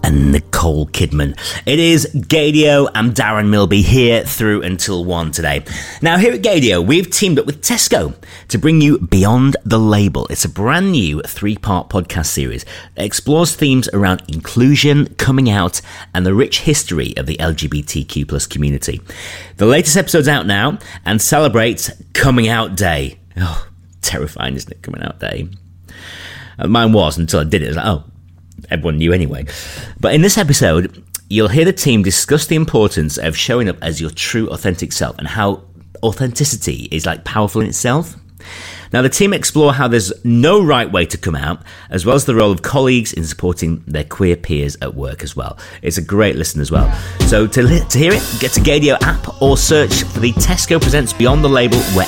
and Nicole Kidman. It is Gaydio. I'm Darren Milby here through until 1 today. Now, here at Gaydio, we've teamed up with Tesco to bring you Beyond the Label. It's a brand new 3-part podcast series that explores themes around inclusion, coming out, and the rich history of the LGBTQ plus community. The latest episode's out now and celebrates Coming Out Day. Oh, terrifying, isn't it? Coming Out Day. Mine was until I did it. It was like, oh, everyone knew anyway. But in this episode, you'll hear the team discuss the importance of showing up as your true, authentic self and how authenticity is like powerful in itself. Now, the team explore how there's no right way to come out, as well as the role of colleagues in supporting their queer peers at work as well. It's a great listen as well. So to hear it, get to Gaydio app or search for the Tesco Presents Beyond the Label wherever